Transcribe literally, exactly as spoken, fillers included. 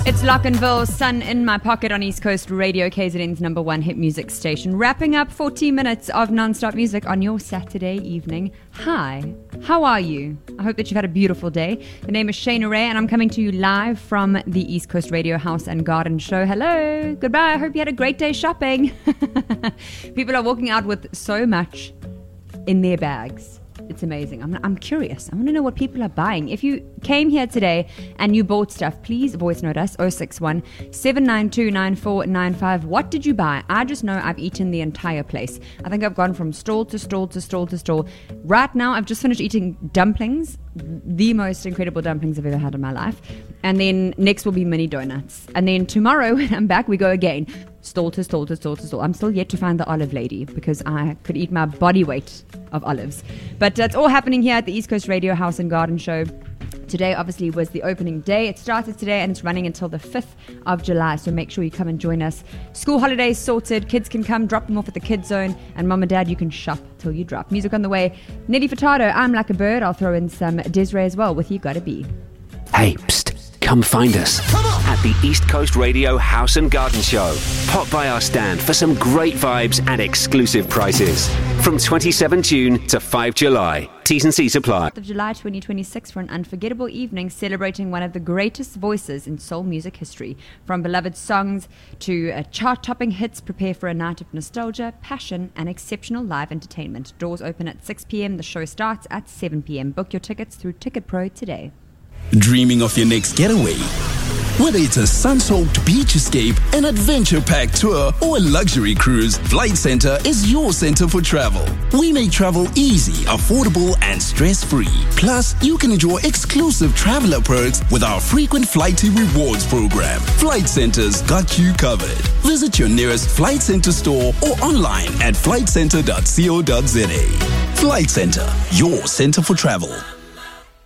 It's Lockenville, Sun in My Pocket on East Coast Radio, K Z N's number one hit music station. Wrapping up fourteen minutes of non-stop music on your Saturday evening. Hi, how are you? I hope that you've had a beautiful day. The name is Shayna Ray, and I'm coming to you live from the East Coast Radio House and Garden Show. Hello, goodbye. I hope you had a great day shopping. People are walking out with so much in their bags. It's amazing. I'm, I'm curious. I want to know what people are buying. If you came here today and you bought stuff, please voice note us oh six one, seven nine two, nine four nine five. What did you buy? I just know I've eaten the entire place. I think I've gone from stall to stall to stall to stall. Right now, I've just finished eating dumplings, the most incredible dumplings I've ever had in my life. And then next will be mini donuts. And then tomorrow, when I'm back, we go again. Stall to stall to stall to stall. I'm still yet to find the olive lady because I could eat my body weight of olives. But that's all happening here at the East Coast Radio House and Garden Show. Today obviously was the opening day. It started today and it's running until the fifth of July, so make sure you come and join us. School holidays sorted, kids can come, drop them off at the kids zone, and mom and dad, you can shop till you drop. Music on the way. Nelly Furtado, I'm Like a Bird. I'll throw in some Desiree as well with You Gotta Be. Hey, psst. Come find us at the East Coast Radio House and Garden Show. Pop by our stand for some great vibes and exclusive prices. From twenty-seventh of June to fifth of July. T's and C's apply. fifth of July twenty twenty-six for an unforgettable evening celebrating one of the greatest voices in soul music history. From beloved songs to uh, chart-topping hits, prepare for a night of nostalgia, passion, and exceptional live entertainment. Doors open at six p.m. The show starts at seven p.m. Book your tickets through Ticket Pro today. Dreaming of your next getaway? Whether it's a sun-soaked beach escape, an adventure-packed tour, or a luxury cruise, Flight Centre is your center for travel. We make travel easy, affordable, and stress-free. Plus, you can enjoy exclusive traveler perks with our frequent Flighty Rewards program. Flight Centre's got you covered. Visit your nearest Flight Centre store or online at flight centre dot co dot za. Flight Centre, your center for travel.